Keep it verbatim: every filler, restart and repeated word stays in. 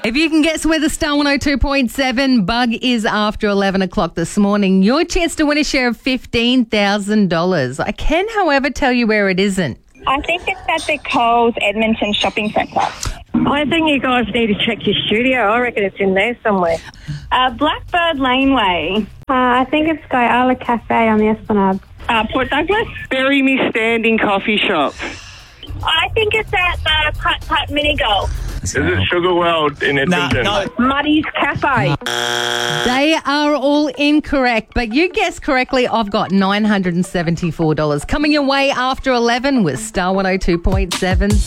If you can guess where the Star one oh two point seven bug is after eleven o'clock this morning, your chance to win a share of fifteen thousand dollars. I can, however, tell you where it isn't. I think it's at the Coles Edmonton Shopping Centre. I think you guys need to check your studio. I reckon it's in there somewhere. Uh, Blackbird Laneway. Uh, I think it's Skyala Cafe on the Esplanade. Uh, Port Douglas. Bury Me Standing Coffee Shop. I think it's at the Putt Putt Mini Golf. Is it Sugar World in Edmonton? No, no. Muddy's Cafe. They are all incorrect, but you guessed correctly. I've got nine hundred seventy-four dollars coming your way after eleven with Star one oh two point seven's